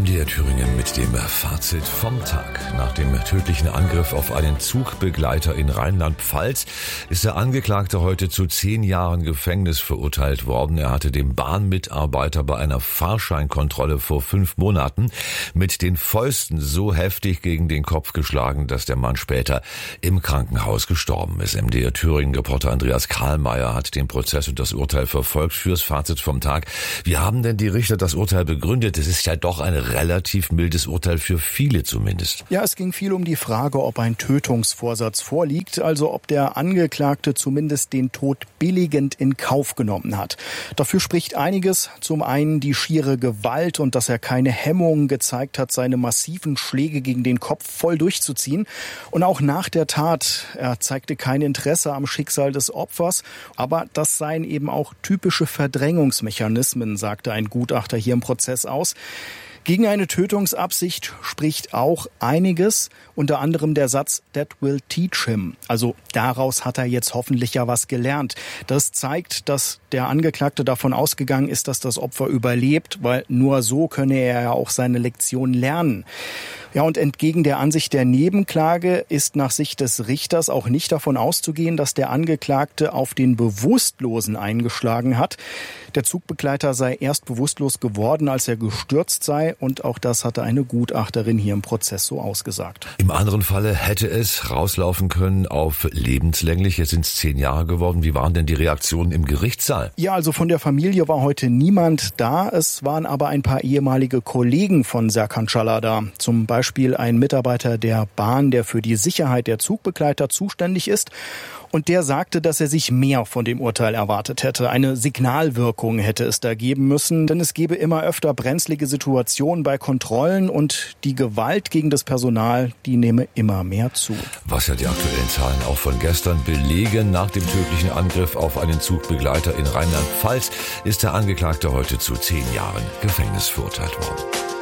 MDR Thüringen mit dem Fazit vom Tag. Nach dem tödlichen Angriff auf einen Zugbegleiter in Rheinland-Pfalz ist der Angeklagte heute zu 10 Jahren Gefängnis verurteilt worden. Er hatte dem Bahnmitarbeiter bei einer Fahrscheinkontrolle vor 5 Monaten mit den Fäusten so heftig gegen den Kopf geschlagen, dass der Mann später im Krankenhaus gestorben ist. MDR Thüringen-Reporter Andreas Karlmeier hat den Prozess und das Urteil verfolgt. Fürs Fazit vom Tag: Wie haben denn die Richter das Urteil begründet? Es ist ja doch ein relativ mildes Urteil für viele zumindest. Ja, es ging viel um die Frage, ob ein Tötungsvorsatz vorliegt, also ob der Angeklagte zumindest den Tod billigend in Kauf genommen hat. Dafür spricht einiges. Zum einen die schiere Gewalt und dass er keine Hemmungen gezeigt hat, seine massiven Schläge gegen den Kopf voll durchzuziehen. Und auch nach der Tat, er zeigte kein Interesse am Schicksal des Opfers. Aber das seien eben auch typische Verdrängungsmechanismen, sagte ein Gutachter hier im Prozess aus. Gegen eine Tötungsabsicht spricht auch einiges, unter anderem der Satz "That will teach him", also daraus hat er jetzt hoffentlich ja was gelernt. Das zeigt, dass der Angeklagte davon ausgegangen ist, dass das Opfer überlebt, weil nur so könne er ja auch seine Lektion lernen. Ja, und entgegen der Ansicht der Nebenklage ist nach Sicht des Richters auch nicht davon auszugehen, dass der Angeklagte auf den Bewusstlosen eingeschlagen hat. Der Zugbegleiter sei erst bewusstlos geworden, als er gestürzt sei, und auch das hatte eine Gutachterin hier im Prozess so ausgesagt. Im anderen Falle hätte es rauslaufen können auf lebenslänglich. Jetzt sind es 10 Jahre geworden. Wie waren denn die Reaktionen im Gerichtssaal? Ja, also von der Familie war heute niemand da. Es waren aber ein paar ehemalige Kollegen von Serkan Çalhar da. Zum Beispiel ein Mitarbeiter der Bahn, der für die Sicherheit der Zugbegleiter zuständig ist. Und der sagte, dass er sich mehr von dem Urteil erwartet hätte. Eine Signalwirkung hätte es da geben müssen, denn es gebe immer öfter brenzlige Situationen bei Kontrollen und die Gewalt gegen das Personal, die nehme immer mehr zu. Was ja die aktuellen Zahlen auch von gestern belegen: Nach dem tödlichen Angriff auf einen Zugbegleiter in Rheinland-Pfalz ist der Angeklagte heute zu 10 Jahren Gefängnis verurteilt worden.